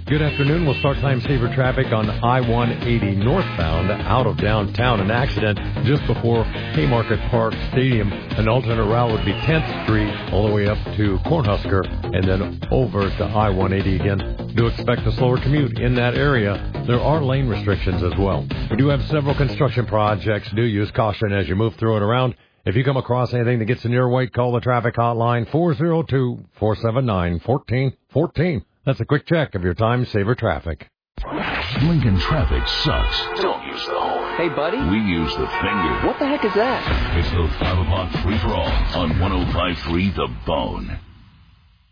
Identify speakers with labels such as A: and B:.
A: Good afternoon. We'll start time saver traffic on I-180 northbound out of downtown. An accident just before Haymarket Park Stadium. An alternate route would be 10th Street all the way up to Cornhusker and then over to I-180 again. Do expect a slower commute in that area. There are lane restrictions as well. We do have several construction projects. Do use caution as you move through and around. If you come across anything that gets in your way, call the traffic hotline 402-479-1414. That's a quick check of your time saver traffic.
B: Lincoln traffic sucks. Don't use the horn.
C: Hey, buddy.
B: We use the finger.
C: What the heck is that?
B: It's the 5 o'clock free-for-all on 105.3 The Bone.